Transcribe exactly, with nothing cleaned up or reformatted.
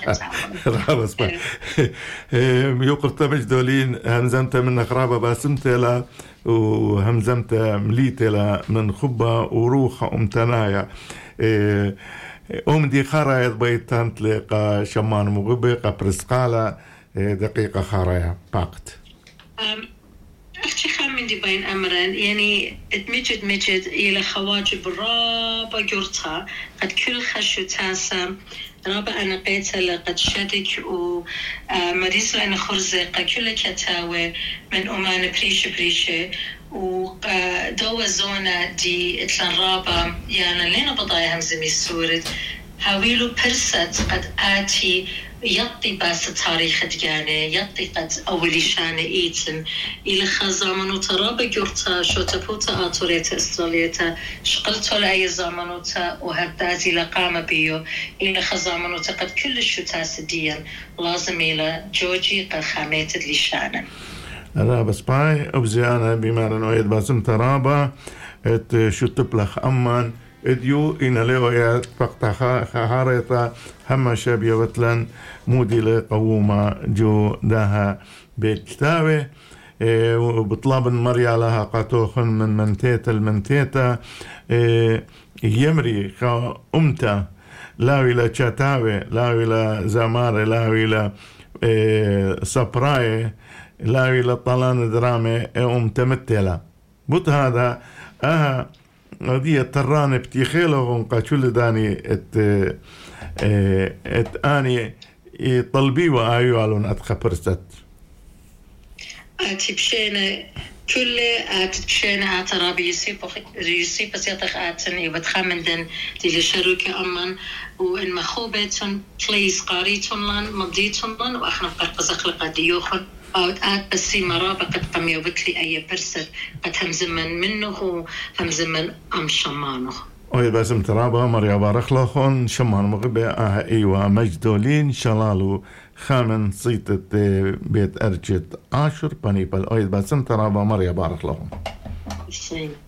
رابا سبا يقرت مجدولين همزمت من خرابة باسمت لا وهمزمت مليت لا من خبة وروح أمتنايا أم دي خرايط بيتان تلقى شمان مغبي قبرسقالة دقيقة خرايا باقت أختي خامن دي بين أمرين يعني اتمجد مجد إلى خواجب رابا جرتها قد كل خشو تاسا رابا أنا قيتها قد شدك ومريز لأنا خرزة قد كل كتاوي من أمان بريش بريشة ودوا زونة دي اتلان رابا يعني لين بضايا همزمي السورد هاويلو برست قد آتي يطي باس تاريخ دجاني يطي قد أولي شان إيتم إلى خزامنو ترابا جورتا شو تبوتا آتوريتا استراليتا شقلتو لأي زامنوتا وهدازي لقامة بيو إلى خزامنو قد كل الشتاس ديان لازم إلى جوجي قد خاميتد لشانا رابا سباي أبزيانا بمارا نويد باسم ترابا ات شتبلخ أمان اديو إن لغاية فقط خارطة هم شابية وطلن مودي لقوومة جو داها بكتابة وبطلب مريا لها قطوخن من منتيتا المنتيتا يمري خا أمتا لاوي لا شاتاوي لاوي لا زماري لاوي لا سبراي لاوي لا طلان درامي أمتا متلا بوت هذا أها هذه الترانة بتيخيلهم قاتشول داني ات ات اني طلبي وايو علون اتخبرست اتبشينا كل اتبشينا اترابي يسيب يسيب سيطخ اتن يبتخمندن دي لشروكي امان وان مخوبتن بليس قاريتن لان مضيتن لان واخنا بقرقز اخلق ديوخن أو آت بسي مرابا قد قم يوبتلي أي برسد قد همزمن منه همزمن أم شمانه أوي باسم ترابا مريا بارخ لخون شمان مغبي آها إيوا مجدولين شلالو خامن صيتة بيت أرجت عاشر بانيبال أوي باسم ترابا مريا بارخ لخون